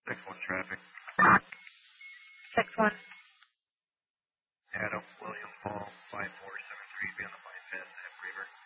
6-1 traffic. 6-1. Adam, William, Paul, 5473, be on the 5 pin at Bremer.